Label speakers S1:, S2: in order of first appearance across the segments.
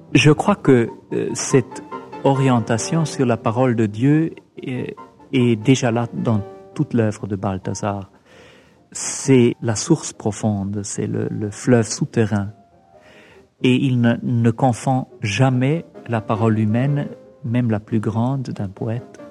S1: Je crois que cette orientation sur la parole de Dieu est déjà là dans toute l'œuvre de Balthazar. C'est la source profonde, c'est le fleuve souterrain. Et il ne confond jamais la parole humaine, même la plus grande d'un poète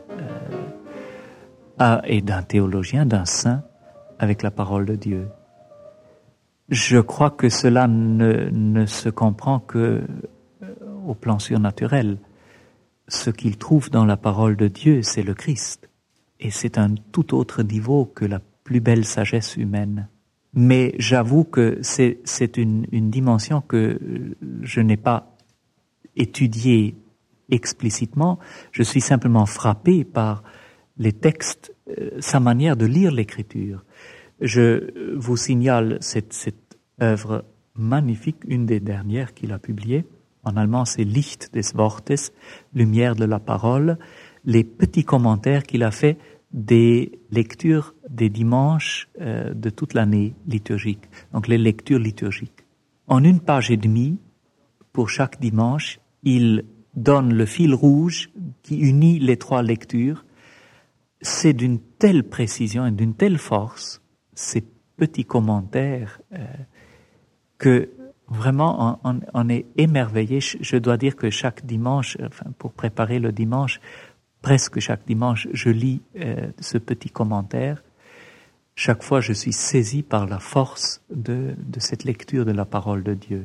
S1: et d'un théologien, d'un saint, avec la parole de Dieu. Je crois que cela ne se comprend que au plan surnaturel. Ce qu'il trouve dans la parole de Dieu, c'est le Christ. Et c'est un tout autre niveau que la plus belle sagesse humaine. Mais j'avoue que c'est une dimension que je n'ai pas étudiée explicitement. Je suis simplement frappé par les textes, sa manière de lire l'Écriture. Je vous signale cette œuvre magnifique, une des dernières qu'il a publiées. En allemand, c'est Licht des Wortes, lumière de la parole. Les petits commentaires qu'il a fait des lectures des dimanches de toute l'année liturgique. Donc les lectures liturgiques. En 1 page et demie, pour chaque dimanche, il donne le fil rouge qui unit les 3 lectures. C'est d'une telle précision et d'une telle force, ces petits commentaires, que vraiment on est émerveillé. Je dois dire que chaque dimanche, pour préparer le dimanche, presque chaque dimanche, je lis ce petit commentaire. Chaque fois, je suis saisi par la force de cette lecture de la parole de Dieu.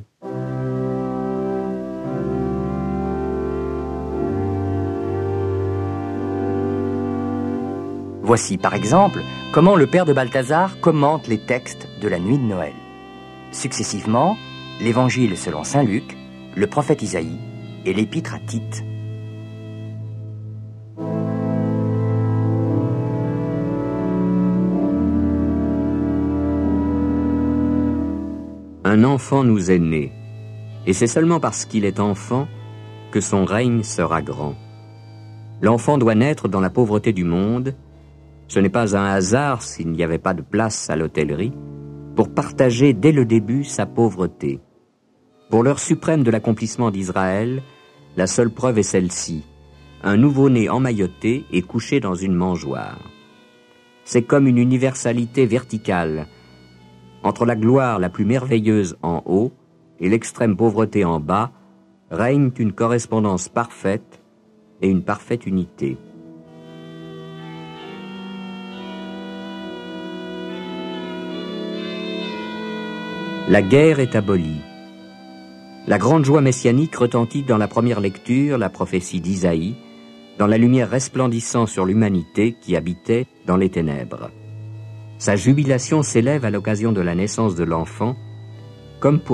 S2: Voici par exemple comment le père de Balthazar commente les textes de la nuit de Noël. Successivement, l'Évangile selon saint Luc, le prophète Isaïe et l'Épître à Tite.
S3: Un enfant nous est né, et c'est seulement parce qu'il est enfant que son règne sera grand. L'enfant doit naître dans la pauvreté du monde. Ce n'est pas un hasard s'il n'y avait pas de place à l'hôtellerie, pour partager dès le début sa pauvreté. Pour l'heure suprême de l'accomplissement d'Israël, la seule preuve est celle-ci, un nouveau-né emmailloté et couché dans une mangeoire. C'est comme une universalité verticale, entre la gloire la plus merveilleuse en haut et l'extrême pauvreté en bas, règne une correspondance parfaite et une parfaite unité. La guerre est abolie. La grande joie messianique retentit dans la première lecture, la prophétie d'Isaïe, dans la lumière resplendissant sur l'humanité qui habitait dans les ténèbres. Sa jubilation s'élève à l'occasion de la naissance de l'enfant, comme pour